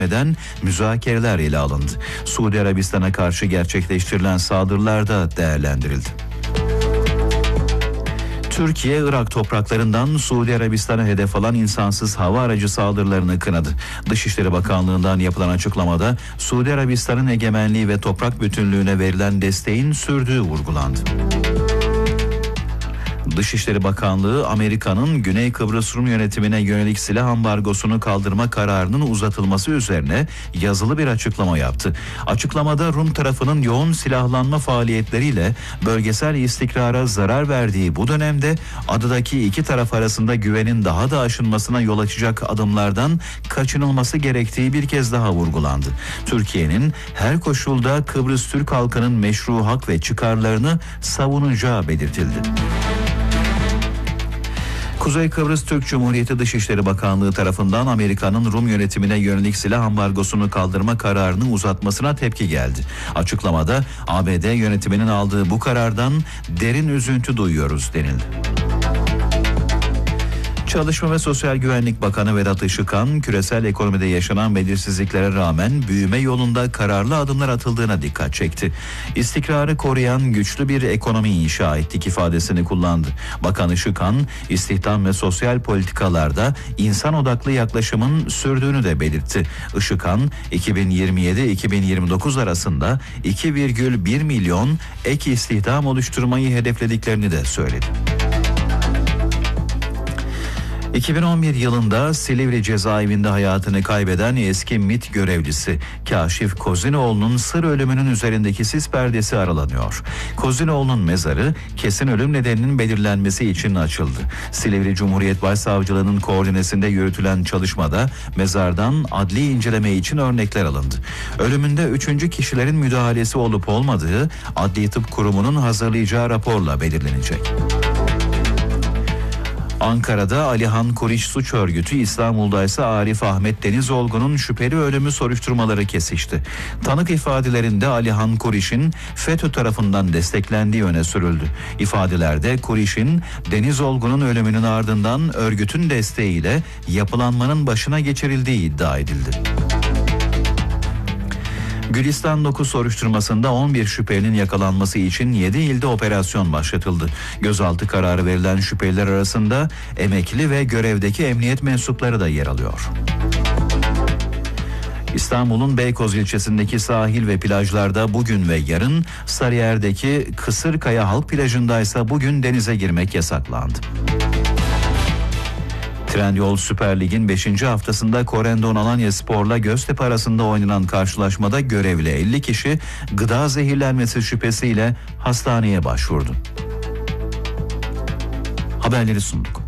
eden müzakereler ele alındı. Suudi Arabistan'a karşı gerçekleştirilen saldırılar da değerlendirildi. Türkiye, Irak topraklarından Suudi Arabistan'a hedef alan insansız hava aracı saldırılarını kınadı. Dışişleri Bakanlığı'ndan yapılan açıklamada Suudi Arabistan'ın egemenliği ve toprak bütünlüğüne verilen desteğin sürdüğü vurgulandı. Dışişleri Bakanlığı, Amerika'nın Güney Kıbrıs Rum yönetimine yönelik silah ambargosunu kaldırma kararının uzatılması üzerine yazılı bir açıklama yaptı. Açıklamada Rum tarafının yoğun silahlanma faaliyetleriyle bölgesel istikrara zarar verdiği bu dönemde adadaki iki taraf arasında güvenin daha da aşınmasına yol açacak adımlardan kaçınılması gerektiği bir kez daha vurgulandı. Türkiye'nin her koşulda Kıbrıs Türk halkının meşru hak ve çıkarlarını savunacağı belirtildi. Kuzey Kıbrıs Türk Cumhuriyeti Dışişleri Bakanlığı tarafından Amerika'nın Rum yönetimine yönelik silah ambargosunu kaldırma kararını uzatmasına tepki geldi. Açıklamada ABD yönetiminin aldığı bu karardan derin üzüntü duyuyoruz denildi. Çalışma ve Sosyal Güvenlik Bakanı Vedat Işıkhan, küresel ekonomide yaşanan belirsizliklere rağmen büyüme yolunda kararlı adımlar atıldığına dikkat çekti. İstikrarı koruyan güçlü bir ekonomi inşa ettik ifadesini kullandı. Bakan Işıkhan, istihdam ve sosyal politikalarda insan odaklı yaklaşımın sürdüğünü de belirtti. Işıkhan, 2027-2029 arasında 2,1 milyon ek istihdam oluşturmayı hedeflediklerini de söyledi. 2011 yılında Silivri cezaevinde hayatını kaybeden eski MİT görevlisi Kaşif Kozinoğlu'nun sır ölümünün üzerindeki sis perdesi aralanıyor. Kozinoğlu'nun mezarı kesin ölüm nedeninin belirlenmesi için açıldı. Silivri Cumhuriyet Başsavcılığı'nın koordinesinde yürütülen çalışmada mezardan adli inceleme için örnekler alındı. Ölümünde 3. kişilerin müdahalesi olup olmadığı Adli Tıp Kurumu'nun hazırlayacağı raporla belirlenecek. Ankara'da Alihan Kuriş Suç Örgütü, İstanbul'da ise Arif Ahmet Denizolgun'un şüpheli ölümü soruşturmaları kesişti. Tanık ifadelerinde Alihan Kuriş'in FETÖ tarafından desteklendiği öne sürüldü. İfadelerde Kuriş'in Denizolgun'un ölümünün ardından örgütün desteğiyle yapılanmanın başına geçirildiği iddia edildi. Gülistan 9 soruşturmasında 11 şüphelinin yakalanması için 7 ilde operasyon başlatıldı. Gözaltı kararı verilen şüpheliler arasında emekli ve görevdeki emniyet mensupları da yer alıyor. İstanbul'un Beykoz ilçesindeki sahil ve plajlarda bugün ve yarın, Sarıyer'deki Kısırkaya Halk Plajı'ndaysa bugün denize girmek yasaklandı. Trendyol Süper Lig'in 5. haftasında Corendon Alanyaspor'la Göztepe arasında oynanan karşılaşmada görevli 50 kişi gıda zehirlenmesi şüphesiyle hastaneye başvurdu. Haberleri sunduk.